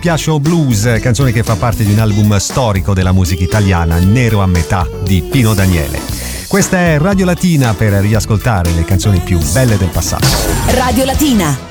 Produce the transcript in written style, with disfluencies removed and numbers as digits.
Piascio Blues, canzone che fa parte di un album storico della musica italiana, Nero a metà, di Pino Daniele. Questa è Radio Latina per riascoltare le canzoni più belle del passato. Radio Latina.